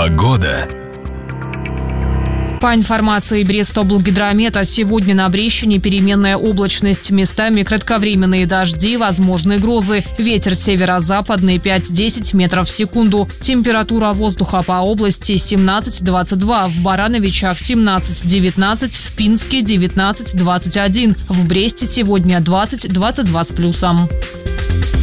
Погода. По информации Брестоблгидромета, сегодня на Брещине переменная облачность, местами кратковременные дожди, возможны грозы. Ветер северо-западный 5-10 метров в секунду. Температура воздуха по области 17-22, в Барановичах 17-19, в Пинске 19-21, в Бресте сегодня 20-22 с плюсом.